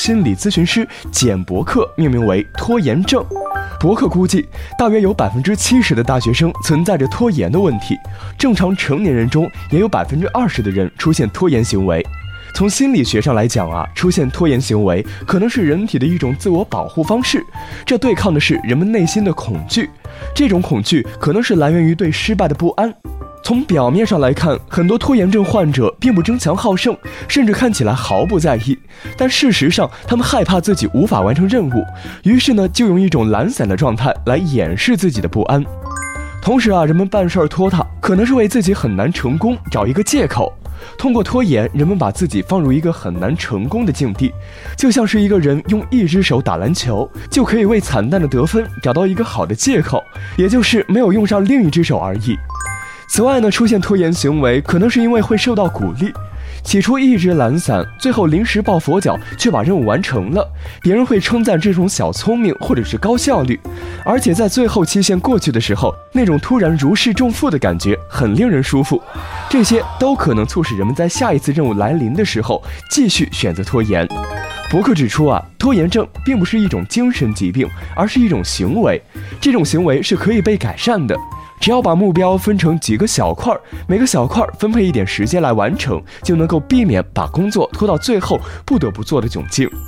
心理咨询师简·伯克命名为拖延症。伯克估计，大约有70%的大学生存在着拖延的问题，正常成年人中也有20%的人出现拖延行为。从心理学上来讲出现拖延行为可能是人体的一种自我保护方式，这对抗的是人们内心的恐惧。这种恐惧可能是来源于对失败的不安。从表面上来看，很多拖延症患者并不争强好胜，甚至看起来毫不在意，但事实上他们害怕自己无法完成任务，于是就用一种懒散的状态来掩饰自己的不安。同时人们办事拖沓，可能是为自己很难成功找一个借口。通过拖延，人们把自己放入一个很难成功的境地，就像是一个人用一只手打篮球，就可以为惨淡的得分找到一个好的借口，也就是没有用上另一只手而已。此外出现拖延行为可能是因为会受到鼓励，起初一直懒散，最后临时抱佛脚却把任务完成了，别人会称赞这种小聪明或者是高效率，而且在最后期限过去的时候，那种突然如释重负的感觉很令人舒服。这些都可能促使人们在下一次任务来临的时候继续选择拖延。伯克指出拖延症并不是一种精神疾病，而是一种行为，这种行为是可以被改善的。只要把目标分成几个小块，每个小块分配一点时间来完成，就能够避免把工作拖到最后不得不做的窘境。